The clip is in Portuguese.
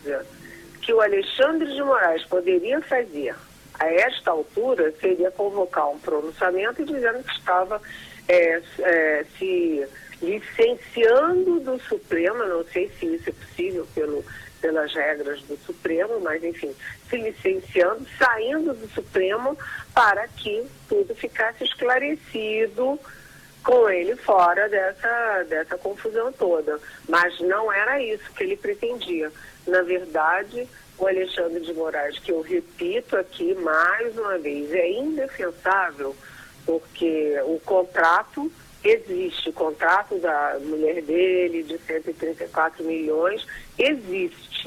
coisa que o Alexandre de Moraes poderia fazer a esta altura seria convocar um pronunciamento dizendo que estava se licenciando do Supremo. Não sei se isso é possível pelas regras do Supremo, mas enfim, se licenciando, saindo do Supremo para que tudo ficasse esclarecido com ele fora dessa confusão toda. Mas não era isso que ele pretendia. Na verdade, o Alexandre de Moraes, que eu repito aqui mais uma vez, é indefensável, porque o contrato existe, o contrato da mulher dele de 134 milhões existe.